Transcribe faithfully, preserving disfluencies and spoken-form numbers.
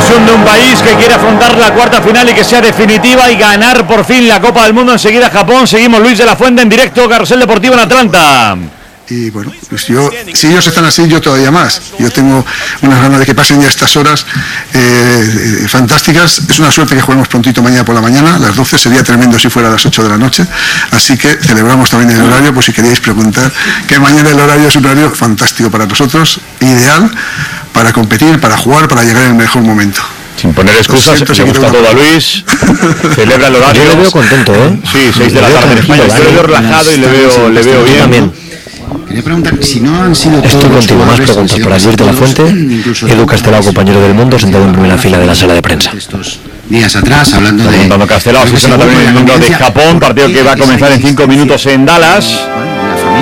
ilusión de un país que quiere afrontar la cuarta final y que sea definitiva y ganar por fin la Copa del Mundo. Enseguida Japón. Seguimos Luis de la Fuente en directo, Carrusel Deportivo en Atlanta. Y bueno, pues yo, si ellos están así, yo todavía más. Yo tengo unas ganas de que pasen ya estas horas eh, fantásticas. Es una suerte que juguemos prontito mañana por la mañana, a las doce. Sería tremendo si fuera a las ocho de la noche. Así que celebramos también el horario, por si queríais preguntar, que mañana el horario es un horario fantástico para nosotros, ideal para competir, para jugar, para llegar en el mejor momento. Sin poner excusas, se gusta todo a Luis, celebra el horario. Yo le veo contento, ¿eh? Sí, seis de la tarde en España. Yo le veo relajado y le veo, le veo bien. También. Quería preguntar si no han sido Estoy todos contigo, más preguntas para Luis de la Fuente. Edu Castelao, compañero del Mundo, sentado en primera fila de la sala de prensa. Estos días atrás, hablando de... Preguntando Castelao, si suena también el número de Japón, partido que va a comenzar en cinco minutos en Dallas.